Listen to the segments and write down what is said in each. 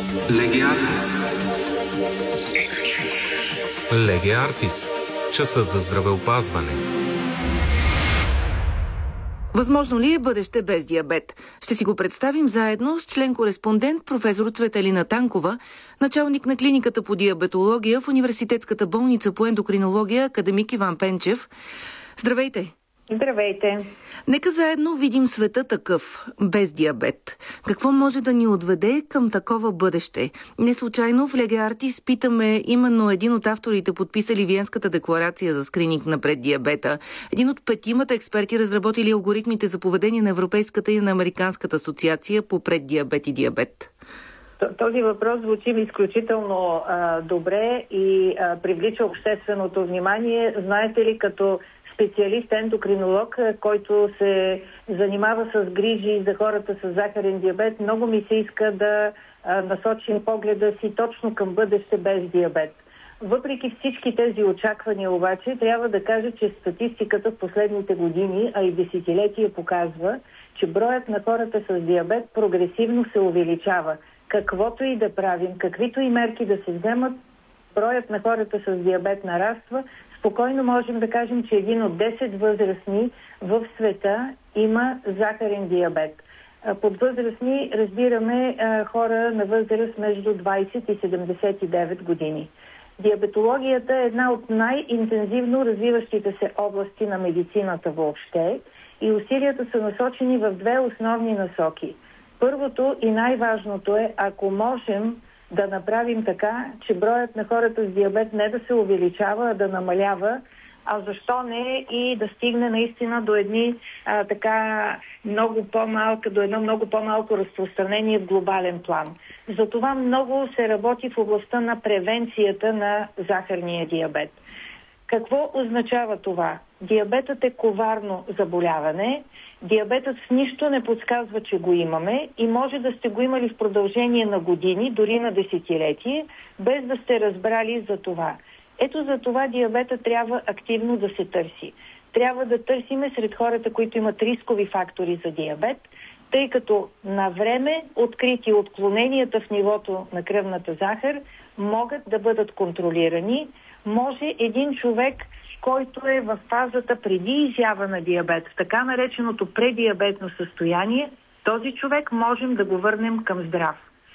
Леге Артис. Леге Артис. Часът за здравеопазване. Възможно ли е бъдеще без диабет? Ще си го представим заедно с член-кореспондент професор Цветелина Танкова, началник на клиниката по диабетология в Университетската болница по ендокринология академик Иван Пенчев. Здравейте! Здравейте! Нека заедно видим света такъв, без диабет. Какво може да ни отведе към такова бъдеще? Не случайно в Леге Артис питаме именно един от авторите, подписали Виенската декларация за скрининг на преддиабета. Един от 5 експерти, разработили алгоритмите за поведение на Европейската и на Американската асоциация по преддиабет и диабет. Този въпрос звучи изключително добре и привлича общественото внимание. Знаете ли, като специалист ендокринолог, който се занимава с грижи за хората с захарен диабет, много ми се иска да насочим погледа си точно към бъдеще без диабет. Въпреки всички тези очаквания обаче, трябва да кажа, че статистиката в последните години, а и десетилетия показва, че броят на хората с диабет прогресивно се увеличава. Каквото и да правим, каквито и мерки да се вземат, броят на хората с диабет нараства. Спокойно можем да кажем, че 1 от 10 възрастни в света има захарен диабет. Под възрастни разбираме хора на възраст между 20 и 79 години. Диабетологията е една от най-интензивно развиващите се области на медицината въобще и усилията са насочени в 2 основни насоки. Първото и най-важното е, ако можем да направим така, че броят на хората с диабет не да се увеличава, а да намалява, а защо не и да стигне наистина до едно много по-малко разпространение в глобален план. Затова много се работи в областта на превенцията на захарния диабет. Какво означава това? Диабетът е коварно заболяване. Диабетът с нищо не подсказва, че го имаме и може да сте го имали в продължение на години, дори на десетилетие, без да сте разбрали за това. Ето за това диабета трябва активно да се търси. Трябва да търсиме сред хората, които имат рискови фактори за диабет, тъй като на време открити отклоненията в нивото на кръвната захар могат да бъдат контролирани. Може един човек, който е в фазата преди изява на диабет, в така нареченото преддиабетно състояние, този човек можем да го върнем към здрав.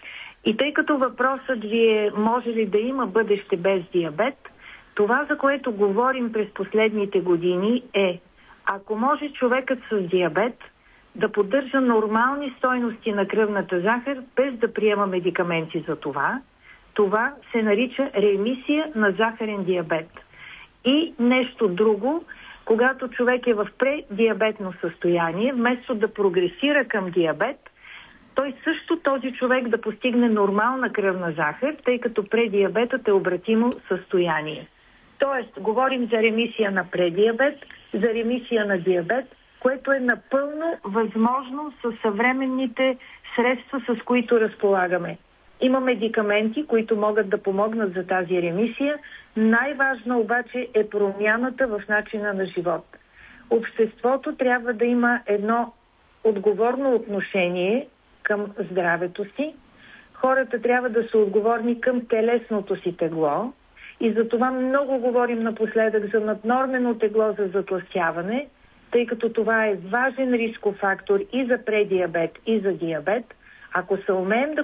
И тъй като въпросът ви е може ли да има бъдеще без диабет, това, за което говорим през последните години е, ако може човекът с диабет да поддържа нормални стойности на кръвната захар, без да приема медикаменти за това, това се нарича ремисия на захарен диабет. И нещо друго, когато човек е в преддиабетно състояние, вместо да прогресира към диабет, той също този човек да постигне нормална кръвна захар, тъй като преддиабетът е обратимо състояние. Тоест, говорим за ремисия на преддиабет, за ремисия на диабет, което е напълно възможно със съвременните средства, с които разполагаме. Има медикаменти, които могат да помогнат за тази ремисия. Най-важно обаче е промяната в начина на живот. Обществото трябва да има едно отговорно отношение към здравето си. Хората трябва да са отговорни към телесното си тегло. И за това много говорим напоследък за наднормено тегло за затлъстяване, тъй като това е важен рисков фактор и за преддиабет, и за диабет. Ако се умеем да